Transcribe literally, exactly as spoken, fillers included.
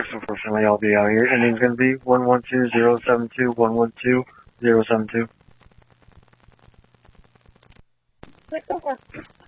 unfortunately, I'll be out here. Ending's going to be one one two zero seven two, one one two zero seven two.